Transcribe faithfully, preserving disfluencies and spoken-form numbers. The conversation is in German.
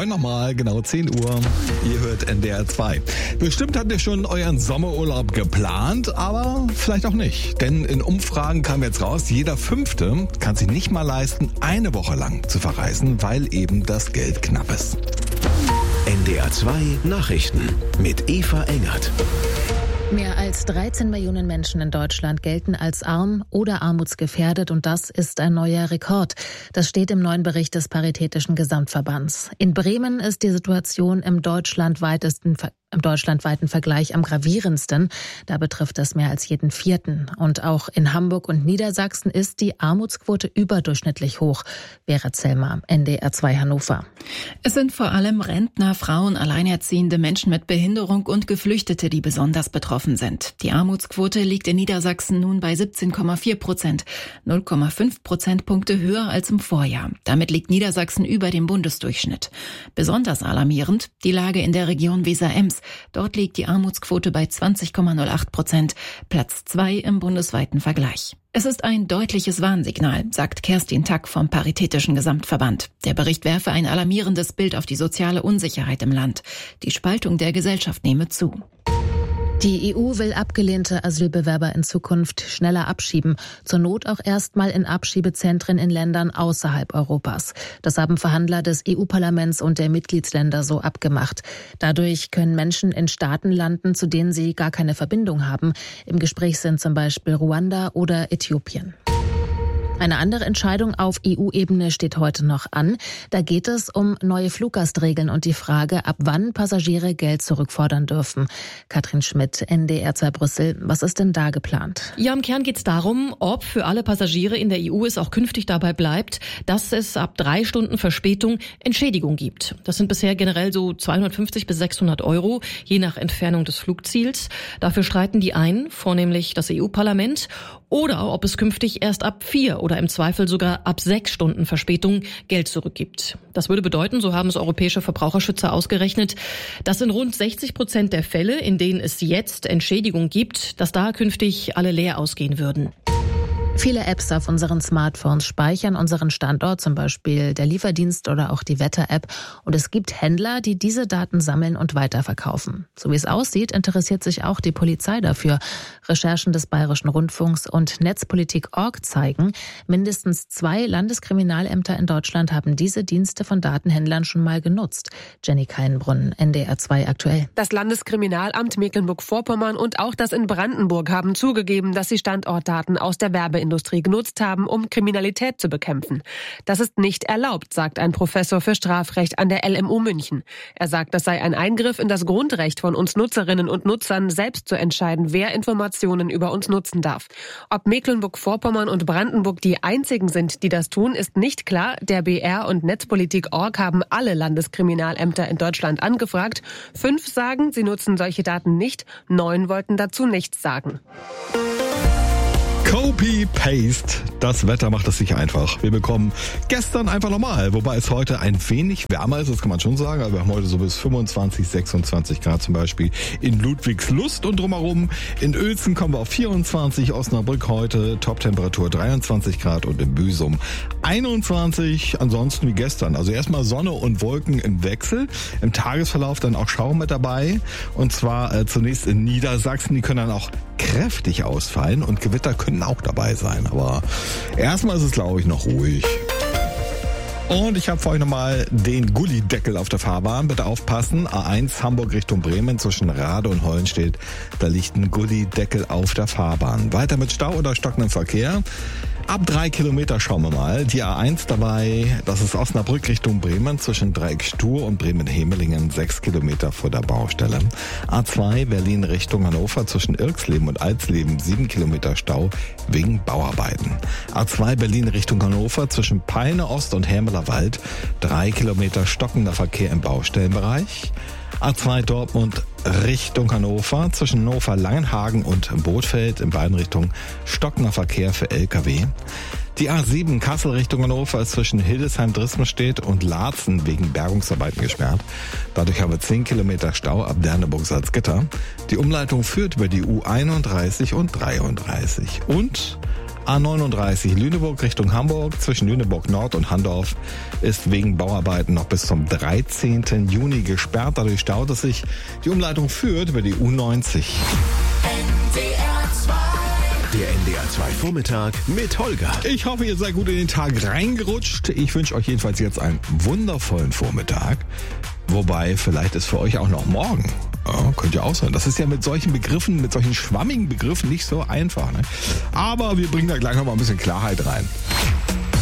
Moin nochmal, genau zehn Uhr. Ihr hört N D R zwei. Bestimmt habt ihr schon euren Sommerurlaub geplant, aber vielleicht auch nicht. Denn in Umfragen kam jetzt raus, jeder Fünfte kann sich nicht mal leisten, eine Woche lang zu verreisen, weil eben das Geld knapp ist. N D R zwei Nachrichten mit Eva Engert. Mehr als dreizehn Millionen Menschen in Deutschland gelten als arm oder armutsgefährdet und das ist ein neuer Rekord. Das steht im neuen Bericht des Paritätischen Gesamtverbands. In Bremen ist die Situation im deutschlandweitesten im deutschlandweiten Vergleich am gravierendsten. Da betrifft das mehr als jeden Vierten. Und auch in Hamburg und Niedersachsen ist die Armutsquote überdurchschnittlich hoch. Vera Zellmer, N D R zwei Hannover. Es sind vor allem Rentner, Frauen, Alleinerziehende, Menschen mit Behinderung und Geflüchtete, die besonders betroffen sind. Die Armutsquote liegt in Niedersachsen nun bei siebzehn Komma vier Prozent, null Komma fünf Prozentpunkte höher als im Vorjahr. Damit liegt Niedersachsen über dem Bundesdurchschnitt. Besonders alarmierend die Lage in der Region Weser-Ems. Dort liegt die Armutsquote bei zwanzig Komma null acht Prozent, Platz zwei im bundesweiten Vergleich. Es ist ein deutliches Warnsignal, sagt Kerstin Tack vom Paritätischen Gesamtverband. Der Bericht werfe ein alarmierendes Bild auf die soziale Unsicherheit im Land. Die Spaltung der Gesellschaft nehme zu. Die E U will abgelehnte Asylbewerber in Zukunft schneller abschieben, zur Not auch erstmal in Abschiebezentren in Ländern außerhalb Europas. Das haben Verhandler des E U-Parlaments und der Mitgliedsländer so abgemacht. Dadurch können Menschen in Staaten landen, zu denen sie gar keine Verbindung haben. Im Gespräch sind zum Beispiel Ruanda oder Äthiopien. Eine andere Entscheidung auf E U-Ebene steht heute noch an. Da geht es um neue Fluggastregeln und die Frage, ab wann Passagiere Geld zurückfordern dürfen. Katrin Schmidt, N D R zwei Brüssel. Was ist denn da geplant? Ja, im Kern geht es darum, ob für alle Passagiere in der E U es auch künftig dabei bleibt, dass es ab drei Stunden Verspätung Entschädigung gibt. Das sind bisher generell so zweihundertfünfzig bis sechshundert Euro, je nach Entfernung des Flugziels. Dafür streiten die einen, vornehmlich das E U-Parlament, oder ob es künftig erst ab vier oder im Zweifel sogar ab sechs Stunden Verspätung Geld zurückgibt. Das würde bedeuten, so haben es europäische Verbraucherschützer ausgerechnet, dass in rund sechzig Prozent der Fälle, in denen es jetzt Entschädigung gibt, dass da künftig alle leer ausgehen würden. Viele Apps auf unseren Smartphones speichern unseren Standort, zum Beispiel der Lieferdienst oder auch die Wetter-App. Und es gibt Händler, die diese Daten sammeln und weiterverkaufen. So wie es aussieht, interessiert sich auch die Polizei dafür. Recherchen des Bayerischen Rundfunks und Netzpolitik Punkt org zeigen, mindestens zwei Landeskriminalämter in Deutschland haben diese Dienste von Datenhändlern schon mal genutzt. Jenny Keinbrunn, N D R zwei aktuell. Das Landeskriminalamt Mecklenburg-Vorpommern und auch das in Brandenburg haben zugegeben, dass sie Standortdaten aus der Werbe Industrie genutzt haben, um Kriminalität zu bekämpfen. Das ist nicht erlaubt, sagt ein Professor für Strafrecht an der L M U München. Er sagt, das sei ein Eingriff in das Grundrecht von uns Nutzerinnen und Nutzern, selbst zu entscheiden, wer Informationen über uns nutzen darf. Ob Mecklenburg-Vorpommern und Brandenburg die einzigen sind, die das tun, ist nicht klar. Der B R und Netzpolitik Punkt org haben alle Landeskriminalämter in Deutschland angefragt. Fünf sagen, sie nutzen solche Daten nicht. Neun wollten dazu nichts sagen. Copy-Paste. Das Wetter macht es sich einfach. Wir bekommen gestern einfach normal, wobei es heute ein wenig wärmer ist, das kann man schon sagen. Also wir haben heute so bis fünfundzwanzig, sechsundzwanzig Grad zum Beispiel in Ludwigslust und drumherum. In Uelzen kommen wir auf vierundzwanzig, Osnabrück heute Toptemperatur dreiundzwanzig Grad und in Büsum einundzwanzig. Ansonsten wie gestern. Also erstmal Sonne und Wolken im Wechsel. Im Tagesverlauf dann auch Schauer mit dabei. Und zwar äh, zunächst in Niedersachsen. Die können dann auch kräftig ausfallen und Gewitter können auch dabei sein. Aber erstmal ist es, glaube ich, noch ruhig. Und ich habe für euch nochmal den Gullideckel auf der Fahrbahn. Bitte aufpassen. A eins Hamburg Richtung Bremen zwischen Rade und Hollenstedt. Da liegt ein Gullideckel auf der Fahrbahn. Weiter mit Stau oder stockendem Verkehr. Ab drei Kilometer schauen wir mal. Die A eins dabei, das ist Osnabrück Richtung Bremen zwischen Dreieck Stur und Bremen-Hemelingen, sechs Kilometer vor der Baustelle. A zwei Berlin Richtung Hannover zwischen Irksleben und Alsleben, sieben Kilometer Stau wegen Bauarbeiten. A zwei Berlin Richtung Hannover zwischen Peine Ost und Hermeler Wald, drei Kilometer stockender Verkehr im Baustellenbereich. A zwei Dortmund Richtung Hannover zwischen Hannover Langenhagen und Bothfeld in beiden Richtungen stockender Verkehr für L K W. Die A sieben Kassel Richtung Hannover ist zwischen Hildesheim-Drismenstedt und Laatzen wegen Bergungsarbeiten gesperrt. Dadurch haben wir zehn Kilometer Stau ab Derneburg-Salzgitter. Die Umleitung führt über die U einunddreißig und dreiunddreißig. Und A neununddreißig Lüneburg Richtung Hamburg zwischen Lüneburg Nord und Handorf ist wegen Bauarbeiten noch bis zum dreizehnten Juni gesperrt. Dadurch staut es sich. Die Umleitung führt über die U neunzig. Der N D R zwei Vormittag mit Holger. Ich hoffe, ihr seid gut in den Tag reingerutscht. Ich wünsche euch jedenfalls jetzt einen wundervollen Vormittag. Wobei, vielleicht ist für euch auch noch morgen. Ja, könnte ja auch sein. Das ist ja mit solchen Begriffen, mit solchen schwammigen Begriffen nicht so einfach. Ne? Aber wir bringen da gleich noch mal ein bisschen Klarheit rein.